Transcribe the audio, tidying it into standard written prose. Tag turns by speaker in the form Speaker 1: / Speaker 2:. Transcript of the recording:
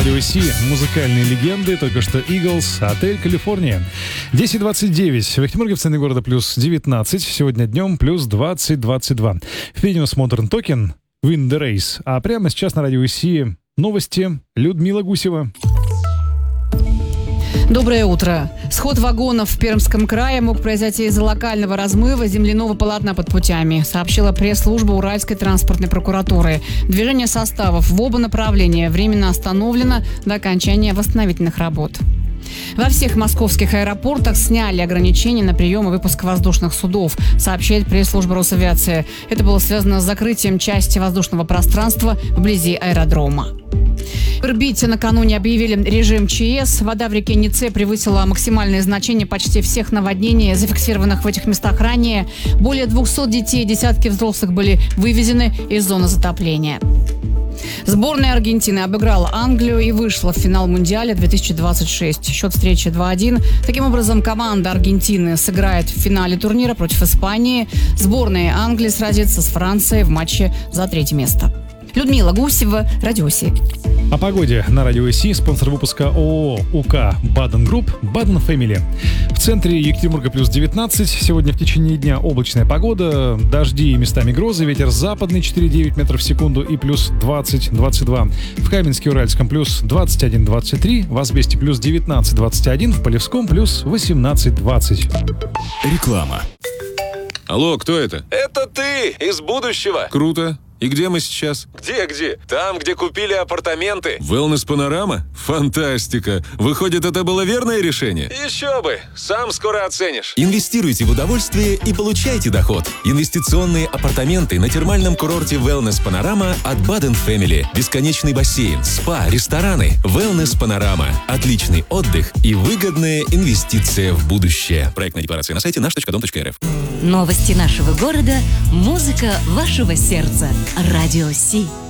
Speaker 1: радио Си. Музыкальные легенды. Только что Eagles, отель Калифорния. 10:29. В Петербурге, в центре города, плюс 19. Сегодня днем плюс 20-22. Впереди у нас Modern Talking, Win the Race. А прямо сейчас на радио Си новости. Людмила Гусева.
Speaker 2: Доброе утро. Сход вагонов в Пермском крае мог произойти из-за локального размыва земляного полотна под путями, сообщила пресс-служба Уральской транспортной прокуратуры. Движение составов в оба направления временно остановлено до окончания восстановительных работ. Во всех московских аэропортах сняли ограничения на прием и выпуск воздушных судов, сообщает пресс-служба Росавиации. Это было связано с закрытием части воздушного пространства вблизи аэродрома. В Ирбите накануне объявили режим ЧС. Вода в реке Ницце превысила максимальные значения почти всех наводнений, зафиксированных в этих местах ранее. Более 200 детей и десятки взрослых были вывезены из зоны затопления. Сборная Аргентины обыграла Англию и вышла в финал Мундиаля 2026. Счет встречи 2-1. Таким образом, команда Аргентины сыграет в финале турнира против Испании. Сборная Англии сразится с Францией в матче за третье место. Людмила Гусева, Радио Си.
Speaker 1: О погоде на радио Си. Спонсор выпуска ООО УК Баден Групп, Баден Фэмили. В центре Екатеринбурга плюс 19. Сегодня в течение дня облачная погода, дожди и местами грозы, ветер западный 4,9 метров в секунду и плюс 20-22. В Каменске-Уральском плюс 21-23, в Асбесте плюс 19-21, в Полевском плюс 18-20.
Speaker 3: Реклама.
Speaker 4: Алло, кто это?
Speaker 5: Это ты из будущего.
Speaker 4: Круто. И где мы сейчас?
Speaker 5: Где? Там, где купили апартаменты.
Speaker 4: Wellness Панорама? Фантастика! Выходит, это было верное решение?
Speaker 5: Еще бы. Сам скоро оценишь.
Speaker 3: Инвестируйте в удовольствие и получайте доход. Инвестиционные апартаменты на термальном курорте Wellness Панорама от Баден Family. Бесконечный бассейн, спа, рестораны. Wellness Панорама. Отличный отдых и выгодная инвестиция в будущее. Проектная декларация на сайте наш.дом.рф.
Speaker 6: Новости нашего города, музыка вашего сердца. Радио Си.